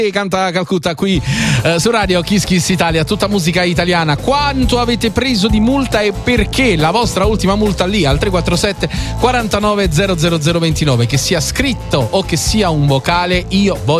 Canta Calcutta qui su Radio Kiss Kiss Italia, tutta musica italiana. Quanto avete preso di multa e perché? La vostra ultima multa lì al 347 49 00029, che sia scritto o che sia un vocale, io voglio